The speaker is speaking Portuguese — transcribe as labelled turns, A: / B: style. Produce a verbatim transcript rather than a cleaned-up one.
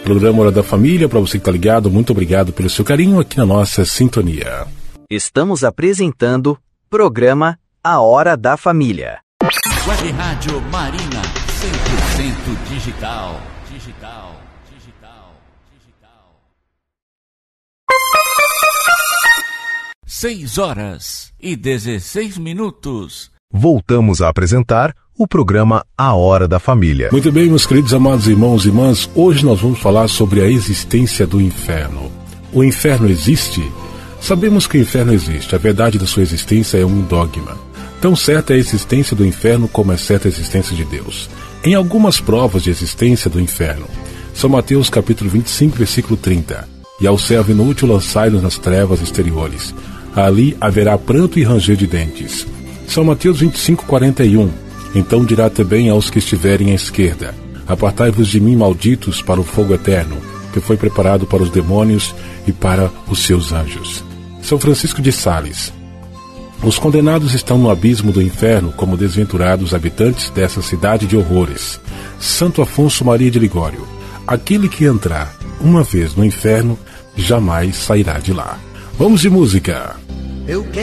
A: Programa Hora da Família, para você que está ligado, muito obrigado pelo seu carinho aqui na nossa sintonia.
B: Estamos apresentando programa A Hora da Família.
C: Web Rádio Marina, cem por cento digital. Digital, digital, digital. Seis horas e dezesseis minutos.
D: Voltamos a apresentar o programa A Hora da Família.
A: Muito bem, meus queridos amados irmãos e irmãs, hoje nós vamos falar sobre a existência do inferno. O inferno existe? Sabemos que o inferno existe, a verdade da sua existência é um dogma. Tão certa é a existência do inferno como é certa a existência de Deus. Em algumas provas de existência do inferno, São Mateus capítulo vinte e cinco, versículo trinta, e ao servo inútil lançai-nos nas trevas exteriores, ali haverá pranto e ranger de dentes. São Mateus vinte e cinco, quarenta e um, então dirá também aos que estiverem à esquerda, apartai-vos de mim, malditos, para o fogo eterno, que foi preparado para os demônios e para os seus anjos. São Francisco de Sales. Os condenados estão no abismo do inferno como desventurados habitantes dessa cidade de horrores. Santo Afonso Maria de Ligório. Aquele que entrar uma vez no inferno, jamais sairá de lá. Vamos de música.
E: Eu quero